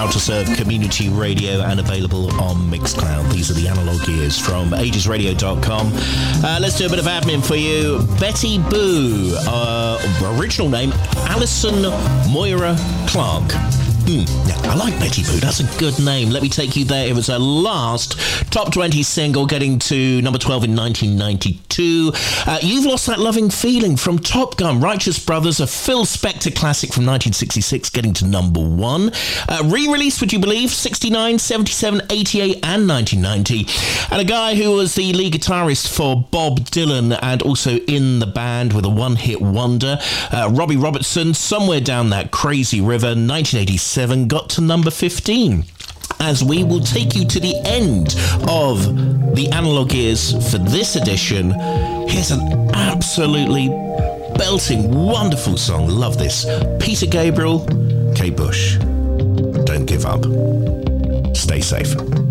proud to serve community radio and available on Mixcloud. These are the Analog Gears from agesradio.com. Let's do a bit of admin for you. Betty Boo, original name Alison Moira Clark. Yeah, I like Betty Boo. That's a good name. Let me take you there. It was her last top 20 single, getting to number 12 in 1992. You've Lost That Loving Feeling from Top Gun. Righteous Brothers, a Phil Spector classic from 1966, getting to number 1. Re-released, would you believe, 69, 77, 88 and 1990. And a guy who was the lead guitarist for Bob Dylan and also in the band with a one-hit wonder, Robbie Robertson, Somewhere Down That Crazy River, 1987. Got to number 15. As we will take you to the end of the Analog Gears for this edition, here's an absolutely belting, wonderful song. Love this. Peter Gabriel, Kate Bush. Don't give up. Stay safe.